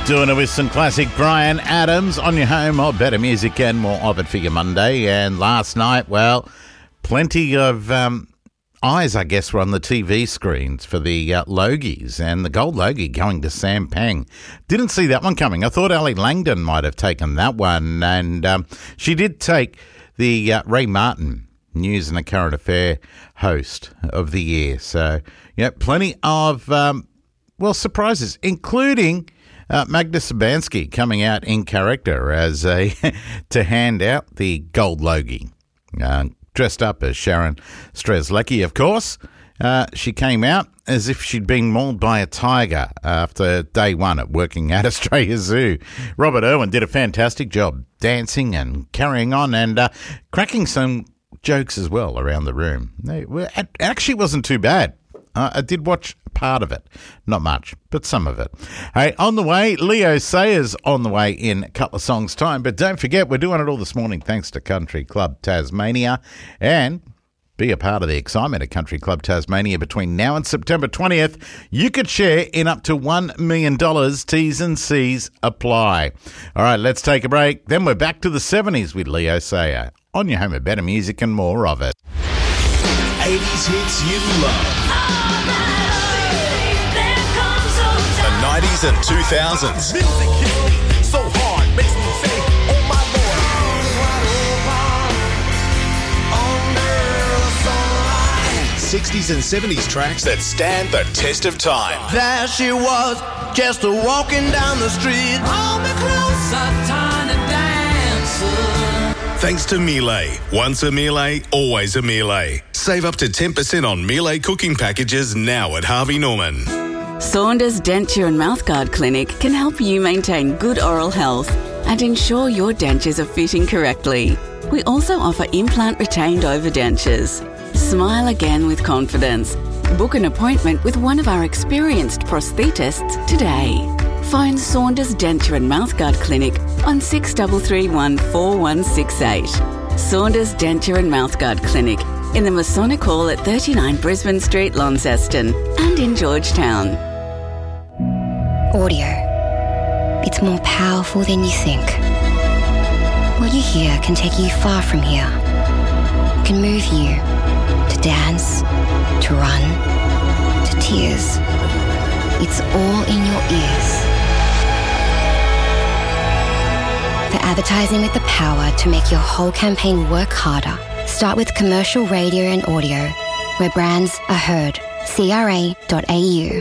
Doing it with some classic Bryan Adams on your home of better music and more of it for your Monday. And last night, well, plenty of eyes, I guess, were on the TV screens for the Logies, and the Gold Logie going to Sam Pang. Didn't see that one coming. I thought Ali Langdon might have taken that one, and she did take the Ray Martin News and a Current Affair host of the year. So, yeah, plenty of, surprises, including Magda Szubanski coming out in character as to hand out the Gold Logie. Dressed up as Sharon Strzelecki, of course. She came out as if she'd been mauled by a tiger after day one at working at Australia Zoo. Robert Irwin did a fantastic job dancing and carrying on and cracking some jokes as well around the room. It actually wasn't too bad. I did watch part of it. Not much, but some of it. Hey, on the way, Leo Sayers on the way in a couple of songs' time. But don't forget, we're doing it all this morning thanks to Country Club Tasmania. And be a part of the excitement at Country Club Tasmania between now and September 20th. You could share in up to $1 million. T's and C's apply. All right, let's take a break. Then we're back to the 70s with Leo Sayer on your home of better music and more of it. 80s hits you love. The 90s and 2000s. Music hits me so hard, makes me say, oh my Lord. 60s and 70s tracks that stand the test of time. There she was, just walking down the street. Hold me closer, tiny dancer. Thanks to Miele. Once a Miele, always a Miele. Save up to 10% on Miele cooking packages now at Harvey Norman. Saunders Denture and Mouthguard Clinic can help you maintain good oral health and ensure your dentures are fitting correctly. We also offer implant retained overdentures. Smile again with confidence. Book an appointment with one of our experienced prosthetists today. Phone Saunders Denture and Mouthguard Clinic on 6331 4168. Saunders Denture and Mouthguard Clinic in the Masonic Hall at 39 Brisbane Street, Launceston, and in Georgetown. Audio. It's more powerful than you think. What you hear can take you far from here. It can move you to dance, to run, to tears. It's all in your ears. For advertising with the power to make your whole campaign work harder, start with commercial radio and audio, where brands are heard. CRA.au.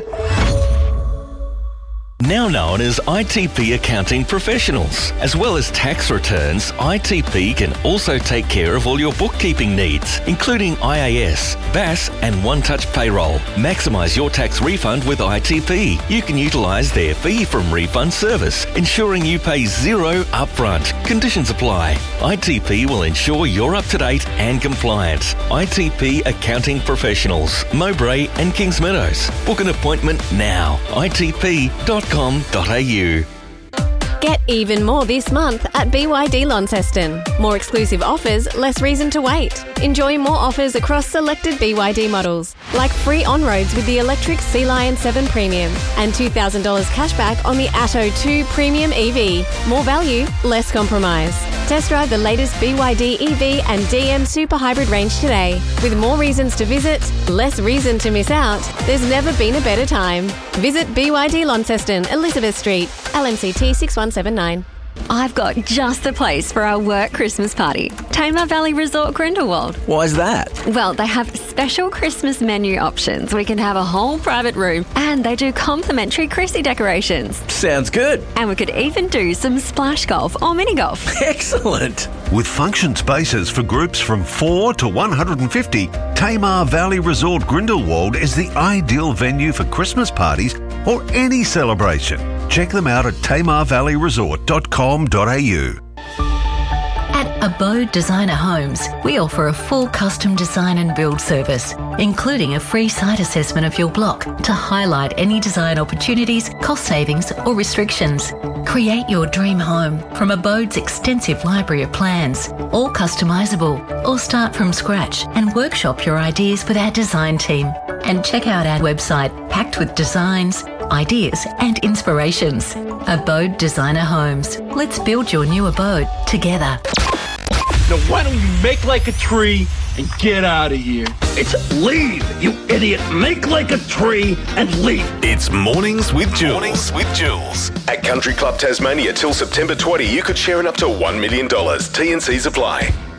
Now known as ITP Accounting Professionals. As well as tax returns, ITP can also take care of all your bookkeeping needs, including IAS, BAS and one-touch payroll. Maximise your tax refund with ITP. You can utilise their fee from refund service, ensuring you pay zero upfront. Conditions apply. ITP will ensure you're up to date and compliant. ITP Accounting Professionals, Mowbray and Kings Meadows. Book an appointment now. ITP.com.au. Get even more this month at BYD Launceston. More exclusive offers, less reason to wait. Enjoy more offers across selected BYD models, like free on-roads with the electric Sea Lion 7 Premium and $2,000 cashback on the Atto 2 Premium EV. More value, less compromise. Test drive the latest BYD EV and DM Super Hybrid range today. With more reasons to visit, less reason to miss out, there's never been a better time. Visit BYD Launceston, Elizabeth Street, LMCT 6179. I've got just the place for our work Christmas party. Tamar Valley Resort Grindelwald. Why is that? Well, they have special Christmas menu options. We can have a whole private room and they do complimentary Chrissy decorations. Sounds good. And we could even do some splash golf or mini golf. Excellent. With function spaces for groups from 4 to 150, Tamar Valley Resort Grindelwald is the ideal venue for Christmas parties or any celebration. Check them out at tamarvalleyresort.com.au. At Abode Designer Homes, we offer a full custom design and build service, including a free site assessment of your block to highlight any design opportunities, cost savings or restrictions. Create your dream home from Abode's extensive library of plans, all customisable, or start from scratch and workshop your ideas with our design team. And check out our website packed with designs, ideas and inspirations. Abode Designer Homes. Let's build your new abode together. Now why don't you make like a tree and get out of here? It's leave, you idiot. Make like a tree and leave. It's Mornings with Jules. At Country Club Tasmania till September 20, you could share in up to $1 million. T&Cs apply.